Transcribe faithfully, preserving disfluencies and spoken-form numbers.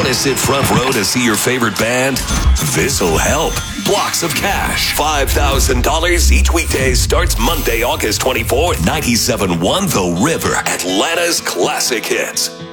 Want to sit front row to see your favorite band? This'll help. Blocks of Cash. five thousand dollars each weekday starts Monday, August twenty-fourth. ninety-seven point one The River, Atlanta's classic hits.